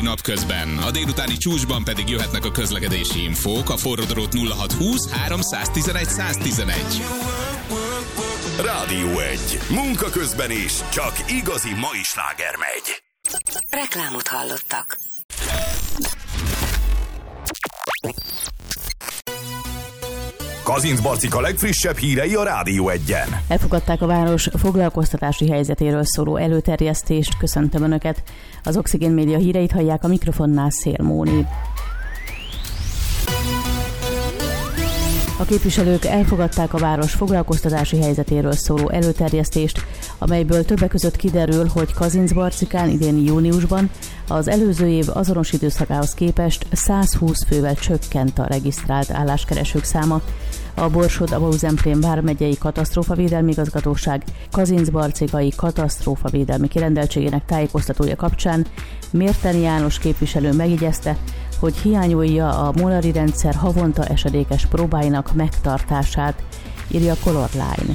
Napközben, a délutáni csúcsban pedig jöhetnek a közlekedési infók, a forródrót 0620 311 111. Rádió 1. Munka közben is csak igazi mai sláger megy. Reklámot hallottak. Kazincbarcika legfrissebb hírei a Rádió 1-en. Elfogadták a város foglalkoztatási helyzetéről szóló előterjesztést. Köszöntöm Önöket. Az Oxigén Média híreit hallják, a mikrofonnál Szél Móni. A képviselők elfogadták a város foglalkoztatási helyzetéről szóló előterjesztést, amelyből többek között kiderül, hogy Kazincbarcikán idén júniusban az előző év azonos időszakához képest 120 fővel csökkent a regisztrált álláskeresők száma. A Borsod-Abaúj-Zemplén vármegyei katasztrófavédelmi igazgatóság kazincbarcikai katasztrófavédelmi kirendeltségének tájékoztatója kapcsán Mérten János képviselő megjegyezte, hogy hiányolja a molari rendszer havonta esedékes próbáinak megtartását, írja Color Line.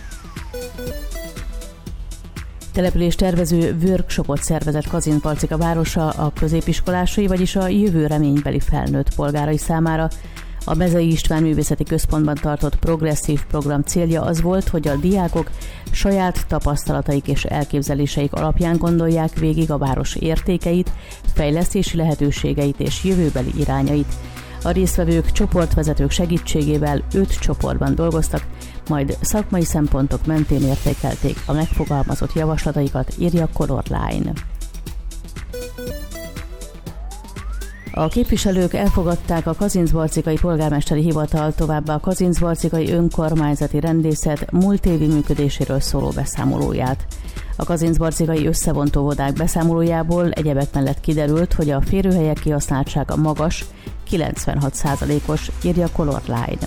Település tervező workshopot szervezett Kazincbarcika városa a középiskolásai, vagyis a jövő reménybeli felnőtt polgárai számára. A Mezei István Művészeti Központban tartott progresszív program célja az volt, hogy a diákok saját tapasztalataik és elképzeléseik alapján gondolják végig a város értékeit, fejlesztési lehetőségeit és jövőbeli irányait. A résztvevők csoportvezetők segítségével 5 csoportban dolgoztak, majd szakmai szempontok mentén értékelték a megfogalmazott javaslataikat, írja Color Line. A képviselők elfogadták a Kazincbarcikai Polgármesteri Hivatal, továbbá a Kazincbarcikai Önkormányzati Rendészet múlt évi működéséről szóló beszámolóját. A kazincbarcikai összevontóvodák beszámolójából egyebek mellett kiderült, hogy a férőhelyek kihasználtsága magas, 96%-os, írja Color Line.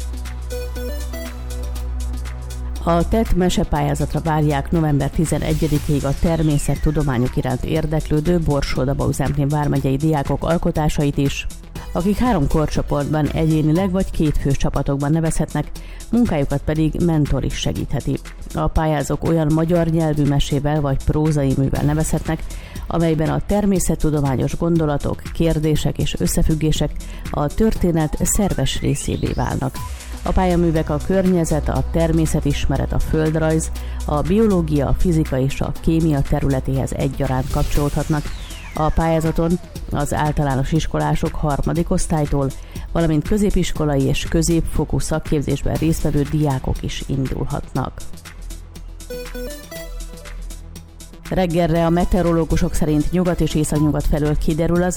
A TET mesepályázatra várják november 11-ig a természettudományok iránt érdeklődő Borsod-Abaúj-Zemplén vármegyei diákok alkotásait is, akik 3 korcsoportban egyénileg vagy 2 fős csapatokban nevezhetnek, munkájukat pedig mentor is segítheti. A pályázók olyan magyar nyelvű mesével vagy prózai művel nevezhetnek, amelyben a természettudományos gondolatok, kérdések és összefüggések a történet szerves részévé válnak. A pályaművek a környezet, a természetismeret, a földrajz, a biológia, a fizika és a kémia területéhez egyaránt kapcsolódhatnak. A pályázaton az általános iskolások 3. osztálytól, valamint középiskolai és középfokú szakképzésben résztvevő diákok is indulhatnak. Reggelre a meteorológusok szerint nyugat és északnyugat felől kiderül az